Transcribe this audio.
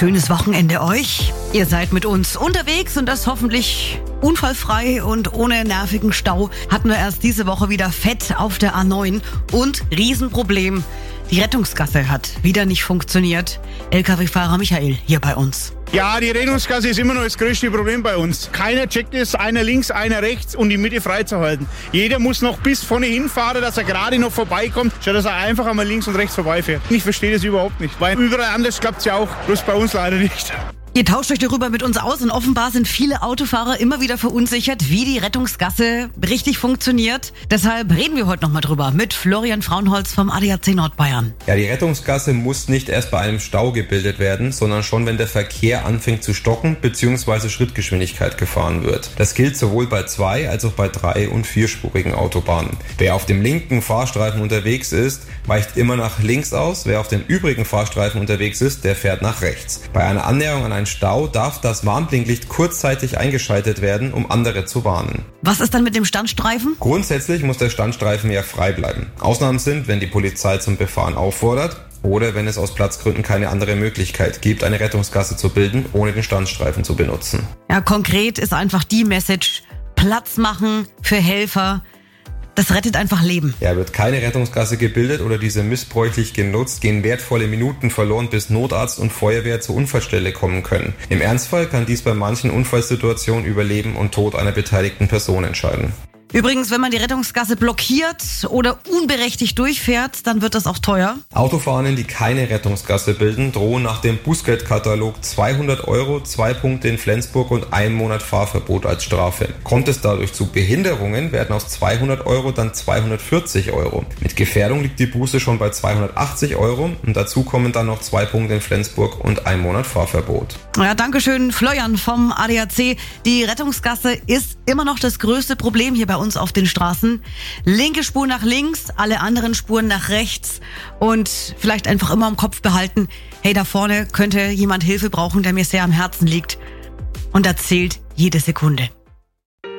Schönes Wochenende euch. Ihr seid mit uns unterwegs und das hoffentlich unfallfrei und ohne nervigen Stau. Hatten wir erst diese Woche wieder fett auf der A9 und Riesenproblem. Die Rettungsgasse hat wieder nicht funktioniert. LKW-Fahrer Michael hier bei uns. Ja, die Rettungsgasse ist immer noch das größte Problem bei uns. Keiner checkt es, einer links, einer rechts, um die Mitte freizuhalten. Jeder muss noch bis vorne hinfahren, dass er gerade noch vorbeikommt, statt dass er einfach einmal links und rechts vorbeifährt. Ich verstehe das überhaupt nicht, weil überall anders klappt es ja auch, bloß bei uns leider nicht. Ihr tauscht euch darüber mit uns aus und offenbar sind viele Autofahrer immer wieder verunsichert, wie die Rettungsgasse richtig funktioniert. Deshalb reden wir heute nochmal drüber mit Florian Fraunholz vom ADAC Nordbayern. Ja, die Rettungsgasse muss nicht erst bei einem Stau gebildet werden, sondern schon, wenn der Verkehr anfängt zu stocken bzw. Schrittgeschwindigkeit gefahren wird. Das gilt sowohl bei 2- als auch bei 3- und 4-spurigen Autobahnen. Wer auf dem linken Fahrstreifen unterwegs ist, weicht immer nach links aus. Wer auf den übrigen Fahrstreifen unterwegs ist, der fährt nach rechts. Bei einer Annäherung an einen Stau darf das Warnblinklicht kurzzeitig eingeschaltet werden, um andere zu warnen. Was ist dann mit dem Standstreifen? Grundsätzlich muss der Standstreifen ja frei bleiben. Ausnahmen sind, wenn die Polizei zum Befahren auffordert oder wenn es aus Platzgründen keine andere Möglichkeit gibt, eine Rettungsgasse zu bilden, ohne den Standstreifen zu benutzen. Ja, konkret ist einfach die Message: Platz machen für Helfer. Das rettet einfach Leben. Ja, wird keine Rettungsgasse gebildet oder diese missbräuchlich genutzt, gehen wertvolle Minuten verloren, bis Notarzt und Feuerwehr zur Unfallstelle kommen können. Im Ernstfall kann dies bei manchen Unfallsituationen über Leben und Tod einer beteiligten Person entscheiden. Übrigens, wenn man die Rettungsgasse blockiert oder unberechtigt durchfährt, dann wird das auch teuer. Autofahrenden, die keine Rettungsgasse bilden, drohen nach dem Bußgeldkatalog 200 €, 2 Punkte in Flensburg und 1 Monat Fahrverbot als Strafe. Kommt es dadurch zu Behinderungen, werden aus 200 € dann 240 €. Mit Gefährdung liegt die Buße schon bei 280 € und dazu kommen dann noch 2 Punkte in Flensburg und 1 Monat Fahrverbot. Ja, dankeschön, Florian vom ADAC. Die Rettungsgasse ist immer noch das größte Problem hier bei uns auf den Straßen. Linke Spur nach links, alle anderen Spuren nach rechts und vielleicht einfach immer im Kopf behalten, hey, da vorne könnte jemand Hilfe brauchen, der mir sehr am Herzen liegt. Und da zählt jede Sekunde.